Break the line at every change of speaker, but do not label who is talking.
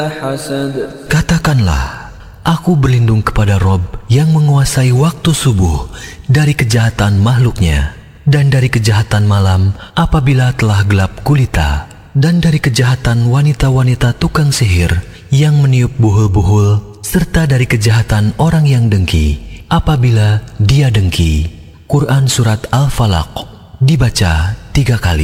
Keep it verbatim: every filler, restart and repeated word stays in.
Katakanlah, aku berlindung kepada Rob yang menguasai waktu subuh dari kejahatan makhluknya, dan dari kejahatan malam apabila telah gelap gulita, dan dari kejahatan wanita-wanita tukang sihir yang meniup buhul-buhul, serta dari kejahatan orang yang dengki apabila dia dengki. Quran Surat Al-Falaq dibaca tiga kali.